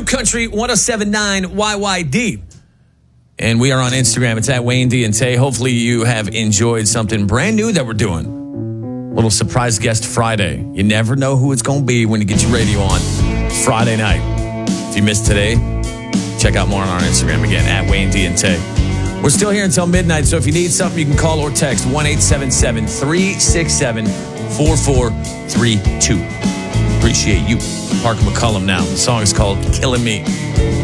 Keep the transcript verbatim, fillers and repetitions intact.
Country one oh seven point nine Y Y D. And we are on Instagram. It's at Wayne D and Tay. Hopefully you have enjoyed something brand new that we're doing. Little surprise guest Friday. You never know who it's going to be when you get your radio on Friday night. If you missed today, check out more on our Instagram again, at Wayne D and Tay. We're still here until midnight, so if you need something, you can call or text one eight seven seven, three six seven, four four three two. Appreciate you. Parker McCullum now. The song is called Killing Me.